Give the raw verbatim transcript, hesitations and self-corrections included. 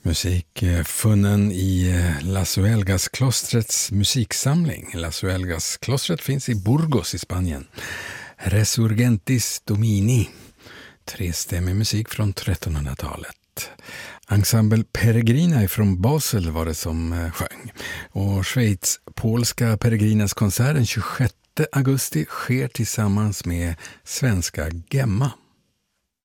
Musik funnen i Lazuelgas-klostrets musiksamling. Lazuelgas-klostret finns i Burgos i Spanien. Resurgentis Domini. Trestämmig musik från trettonhundratalet. Ensemble Peregrina från Basel var det som sjöng. Och Schweiz polska Peregrinas konsert den tjugosjätte augusti sker tillsammans med svenska Gemma.